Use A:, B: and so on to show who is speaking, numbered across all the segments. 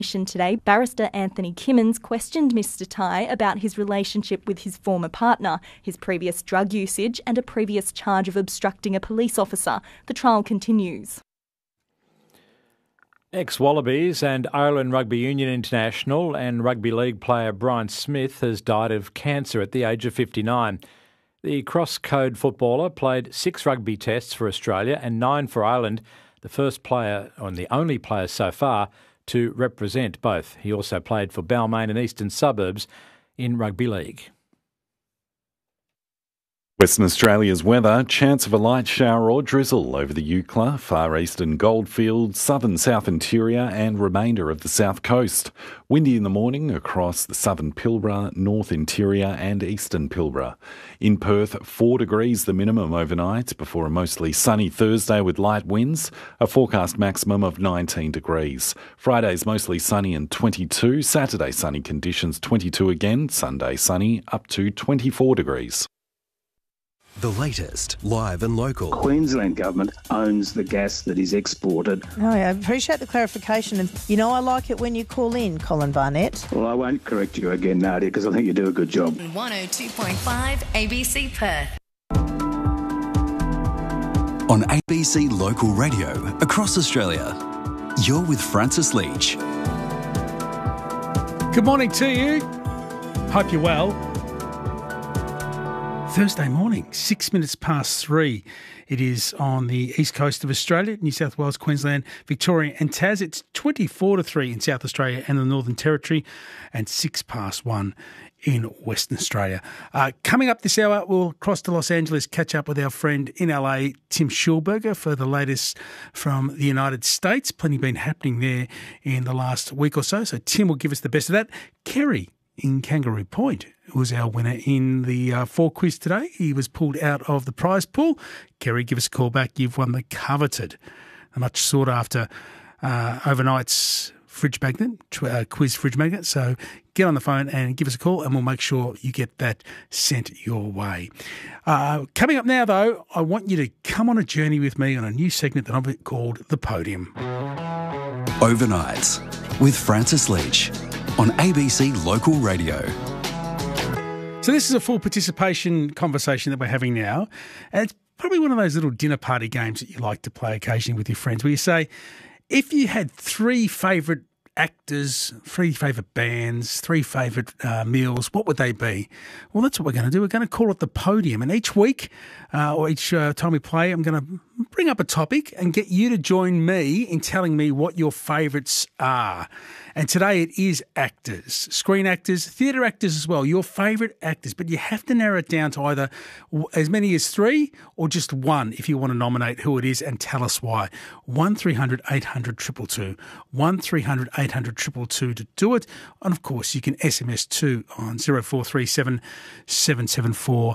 A: Today, barrister Anthony Kimmins questioned Mr Tighe about his relationship with his former partner, his previous drug usage and a previous charge of obstructing a police officer. The trial continues.
B: Ex-Wallabies and Ireland Rugby Union international and rugby league player Brian Smith has died of cancer at the age of 59. The cross-code footballer played 6 rugby tests for Australia and 9 for Ireland, the first player and the only player so far to represent both. He also played for Balmain and Eastern Suburbs in rugby league.
C: Western Australia's weather, chance of a light shower or drizzle over the Eucla, far eastern Goldfields, southern South Interior and remainder of the south coast. Windy in the morning across the southern Pilbara, North Interior and eastern Pilbara. In Perth, 4 degrees the minimum overnight before a mostly sunny Thursday with light winds, a forecast maximum of 19 degrees. Friday's mostly sunny and 22, Saturday sunny conditions 22 again, Sunday sunny up to 24 degrees.
D: The latest, live and local.
E: Queensland government owns the gas that is exported.
F: Oh, I appreciate the clarification. And, I like it when you call in, Colin Barnett.
E: Well, I won't correct you again, Nadia, because I think you do a good job.
G: 102.5 ABC Perth.
D: On ABC Local Radio across Australia, you're with Francis Leach.
H: Good morning to you. Hope you're well. Thursday morning, 6 minutes past 3. It is on the east coast of Australia, New South Wales, Queensland, Victoria and Tas. It's 24-3 in South Australia and the Northern Territory and 6 past 1 in Western Australia. Coming up this hour, we'll cross to Los Angeles, catch up with our friend in LA, Tim Schulberger, for the latest from the United States. Plenty been happening there in the last week or so. So Tim will give us the best of that. Kerry in Kangaroo Point was our winner in the 4 quiz today. He was pulled out of the prize pool. Kerry, give us a call back. You've won the coveted, a much sought after overnight's fridge magnet, quiz fridge magnet. So get on the phone and give us a call and we'll make sure you get that sent your way. Coming up now, though, I want you to come on a journey with me on a new segment that I've called The Podium.
D: Overnights with Francis Leach on ABC Local Radio.
H: So this is a full participation conversation that we're having now. And it's probably one of those little dinner party games that you like to play occasionally with your friends where you say, if you had 3 favourite actors, 3 favourite bands, 3 favourite meals, what would they be? Well, that's what we're going to do. We're going to call it The Podium. And each week or each time we play, I'm going to bring up a topic and get you to join me in telling me what your favourites are. And today it is actors, screen actors, theatre actors as well, your favourite actors. But you have to narrow it down to either as many as 3 or just 1 if you want to nominate who it is and tell us why. 1300 800 222, 1300 800 222 to do it. And of course, you can SMS too on 0437 774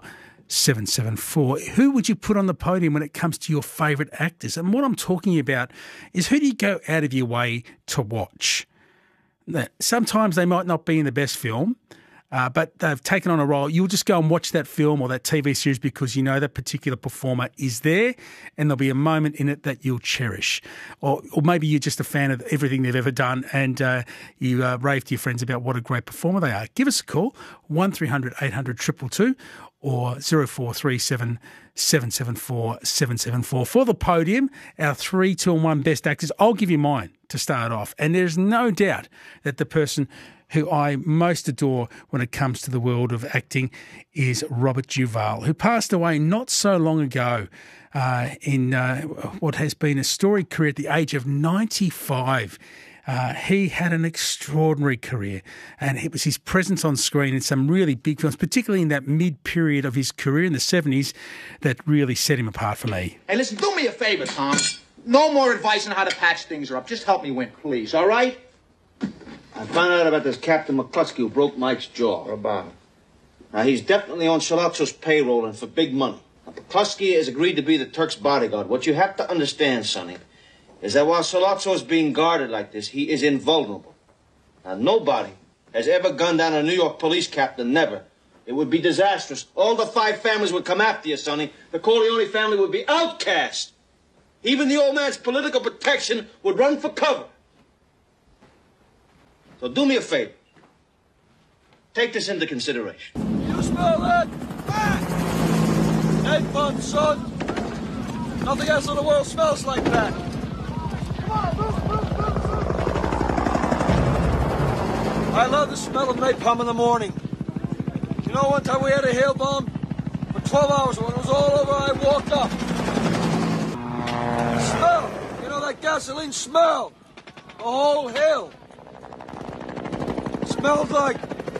H: 774. Who would you put on the podium when it comes to your favourite actors? And what I'm talking about is who do you go out of your way to watch? Sometimes they might not be in the best film, but they've taken on a role. You'll just go and watch that film or that TV series because you know that particular performer is there and there'll be a moment in it that you'll cherish. Or maybe you're just a fan of everything they've ever done and you rave to your friends about what a great performer they are. Give us a call, 1300 800 222 or 0437 774 774. For the podium, our 3, 2 and 1 best actors. I'll give you mine to start off. And there's no doubt that the person who I most adore when it comes to the world of acting is Robert Duvall, who passed away not so long ago in what has been a storied career at the age of 95. He had an extraordinary career, and it was his presence on screen in some really big films, particularly in that mid-period of his career in the 70s, that really set him apart for me.
I: Hey, listen, do me a favor, Tom. No more advice on how to patch things up. Just help me win, please, all right?
J: I found out about this Captain McCluskey who broke Mike's jaw. What about him? Now, he's definitely on Sollozzo's payroll and for big money. Now, McCluskey has agreed to be the Turk's bodyguard. What you have to understand, Sonny, is that while Sollozzo is being guarded like this, he is invulnerable. Now, nobody has ever gunned down a New York police captain, never. It would be disastrous. All the 5 families would come after you, Sonny. The Corleone family would be outcast. Even the old man's political protection would run for cover. So do me a favor. Take this into consideration.
K: You smell that? Napalm, son. Nothing else in the world smells like that. I love the smell of napalm in the morning. You know, one time we had a hail bomb for 12 hours. When it was all over, I walked up. The smell. You know that gasoline smell. The whole hill. Smelled like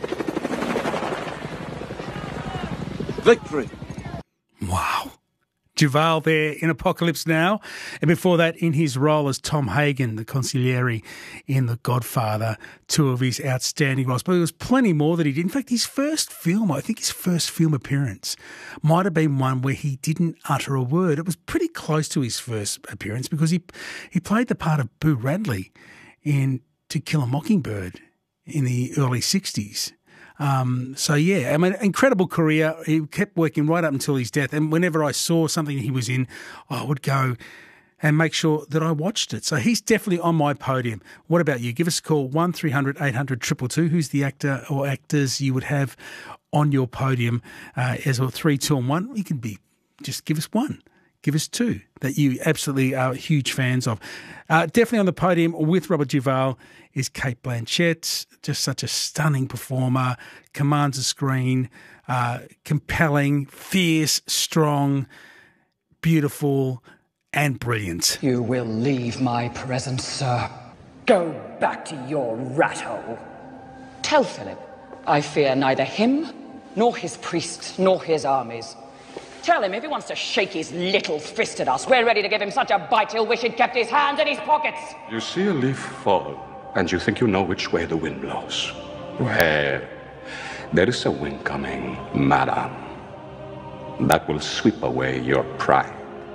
K: victory.
H: Wow. Duvall there in Apocalypse Now. And before that, in his role as Tom Hagen, the consigliere in The Godfather, two of his outstanding roles. But there was plenty more that he did. In fact, his first film appearance might have been one where he didn't utter a word. It was pretty close to his first appearance because he played the part of Boo Radley in To Kill a Mockingbird in the early 60s. Incredible career. He kept working right up until his death. And whenever I saw something he was in, I would go and make sure that I watched it. So he's definitely on my podium. What about you? Give us a call, 1300 800 222. Who's the actor or actors you would have on your podium as a 3, 2 and 1? You can just give us one. Give us two that you absolutely are huge fans of. Definitely on the podium with Robert Duvall is Cate Blanchett, just such a stunning performer, commands the screen, compelling, fierce, strong, beautiful, and brilliant.
L: You will leave my presence, sir. Go back to your rat hole. Tell Philip I fear neither him, nor his priests, nor his armies. Tell him if he wants to shake his little fist at us, we're ready to give him such a bite he'll wish he'd kept his hands in his pockets.
M: You see a leaf fall, and you think you know which way the wind blows. Well, there is a wind coming, madam, that will sweep away your pride.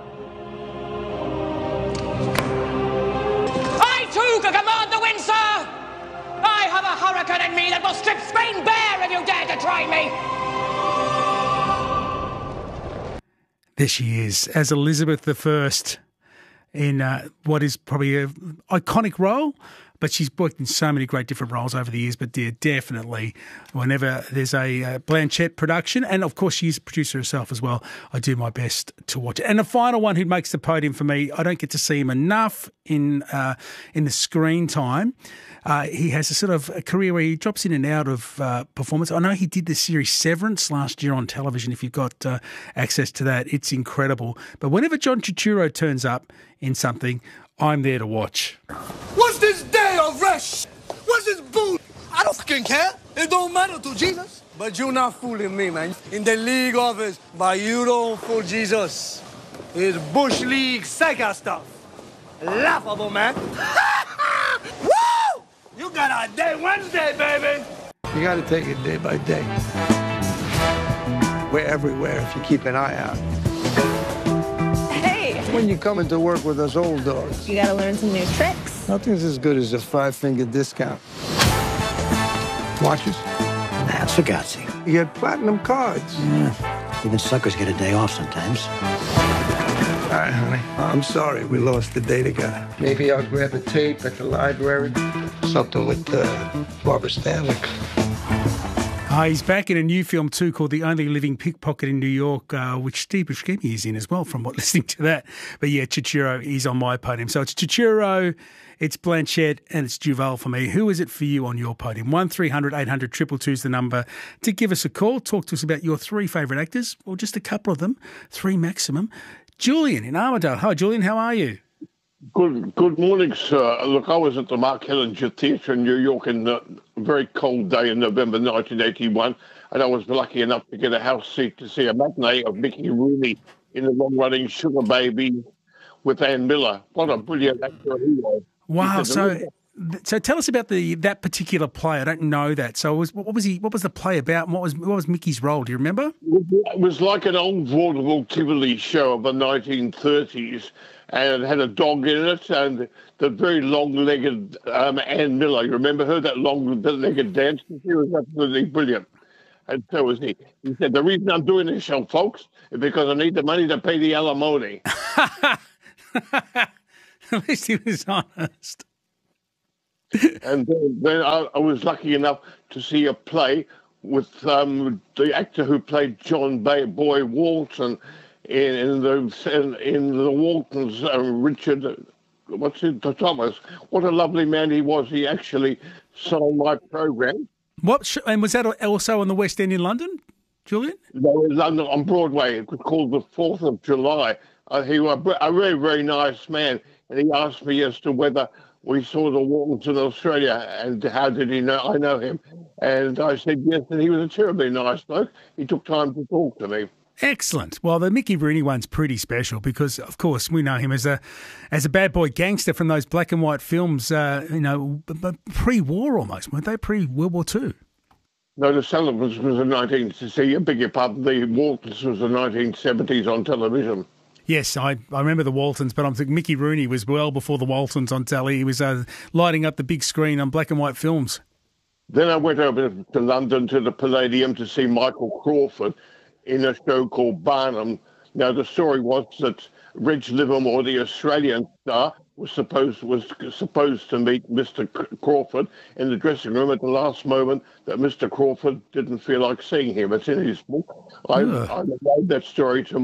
L: I too can command the wind, sir! I have a hurricane in me that will strip Spain bare if you dare to try me!
H: There she is, as Elizabeth I in what is probably an iconic role, but she's worked in so many great different roles over the years. But definitely, whenever there's a Blanchett production, and of course she's a producer herself as well, I do my best to watch it. And the final one who makes the podium for me, I don't get to see him enough in the screen time. He has a sort of a career where he drops in and out of performance. I know he did the series Severance last year on television. If you've got access to that, it's incredible. But whenever John Turturro turns up in something, I'm there to watch.
K: What's this day of rest? What's this booth? I don't fucking care. It don't matter to Jesus. But you're not fooling me, man. In the league office, but you don't fool Jesus. It's Bush League Sega stuff. Laughable, man. Woo! You got a day Wednesday, baby.
N: You got to take it day by day. We're everywhere if you keep an eye out.
F: Hey!
N: When you come into work with us old dogs,
F: You gotta learn some new tricks.
N: nothing's as good as a 5-finger discount. Watches?
O: That's Fugazi.
N: You get platinum cards.
O: Yeah. Even suckers get a day off sometimes.
N: All right, honey. I'm sorry we lost the day together. Maybe I'll grab a tape at the library. Something with Barbara Stanwyck.
H: He's back in a new film too called The Only Living Pickpocket in New York, which Steve Buscemi is in as well from listening to that. But yeah, Turturro is on my podium. So it's Turturro, it's Blanchett, and it's Duvall for me. Who is it for you on your podium? 1300 800 222 is the number to give us a call. Talk to us about your three favourite actors, or just a couple of them, three maximum. Julian in Armidale. Hi, Julian. How are you?
P: Good morning, sir. Look, I was at the Mark Hellinger Theatre in New York in a very cold day in November 1981, and I was lucky enough to get a house seat to see a matinee of Mickey Rooney in the long-running Sugar Baby with Ann Miller. What a brilliant actor he was.
H: Wow. So tell us about that particular play. I don't know that. So what was the play about? And what was Mickey's role? Do you remember?
P: It was like an old vaudeville Tivoli show of the 1930s. And it had a dog in it, and the very long-legged Ann Miller. You remember her, that long-legged dancer? She was absolutely brilliant. And so was he. He said, the reason I'm doing this show, folks, is because I need the money to pay the alimony.
H: At least he was honest.
P: And then I was lucky enough to see a play with the actor who played John Boy Walton in the Waltons, Richard. Thomas? What a lovely man he was. He actually sold my program.
H: And was that also on the West End in London, Julian?
P: No, in London on Broadway. It was called The 4th of July. He was a very, very nice man, and he asked me as to whether we saw the Waltons in Australia and how did he know I know him. And I said yes, and he was a terribly nice bloke. He took time to talk to me.
H: Excellent. Well, the Mickey Rooney one's pretty special because, of course, we know him as a bad boy gangster from those black and white films, pre-war almost, weren't they? Pre-World War II.
P: No, the Sullivans was the the Waltons was the 1970s on television.
H: Yes, I remember the Waltons, but I'm thinking Mickey Rooney was well before the Waltons on telly. He was lighting up the big screen on black and white films.
P: Then I went over to London to the Palladium to see Michael Crawford in a show called Barnum. Now, the story was that Reg Livermore, the Australian star, was supposed to meet Mr. Crawford in the dressing room at the last moment that Mr. Crawford didn't feel like seeing him. It's in his book. I relayed that story to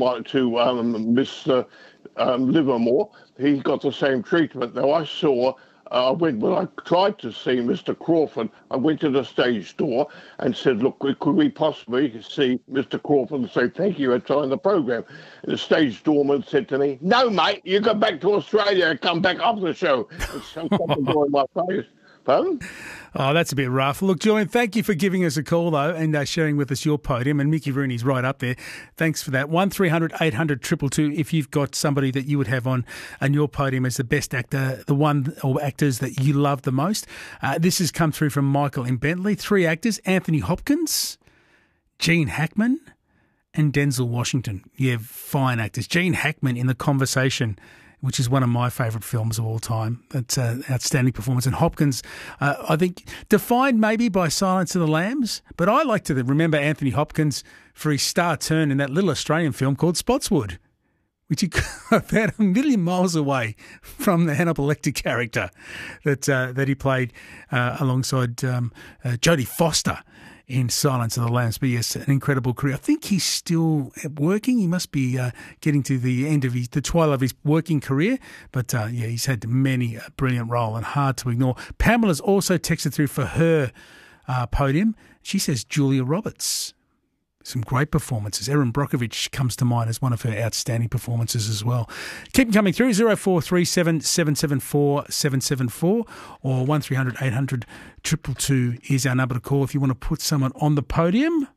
P: Mr. Livermore. He got the same treatment. Now, when I tried to see Mr. Crawford, I went to the stage door and said, look, could we possibly see Mr. Crawford and say thank you and sign the program? And the stage doorman said to me, no, mate, you go back to Australia and come back after the show. And something in my face. Pardon?
H: Oh, that's a bit rough. Look, Julian, thank you for giving us a call, though, and sharing with us your podium. And Mickey Rooney's right up there. Thanks for that. 1300 800 222 if you've got somebody that you would have on your podium as the best actor, the one or actors that you love the most. This has come through from Michael in Bentley. 3 actors, Anthony Hopkins, Gene Hackman, and Denzel Washington. Yeah, fine actors. Gene Hackman in The Conversation, which is one of my favourite films of all time. It's an outstanding performance. And Hopkins, I think, defined maybe by Silence of the Lambs, but I like to remember Anthony Hopkins for his star turn in that little Australian film called Spotswood, which he about a million miles away from the Hannibal Lecter character that he played alongside Jodie Foster in Silence of the Lambs. But yes, an incredible career. I think he's still working. He must be getting to the end of the twilight of his working career. But he's had many a brilliant role and hard to ignore. Pamela's also texted through for her podium. She says Julia Roberts. Some great performances. Erin Brockovich comes to mind as one of her outstanding performances as well. Keep them coming through, 0437 774 774 or 1300 800 222 is our number to call if you want to put someone on the podium.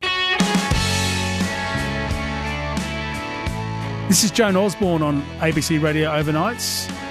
H: This is Joan Osborne on ABC Radio Overnights.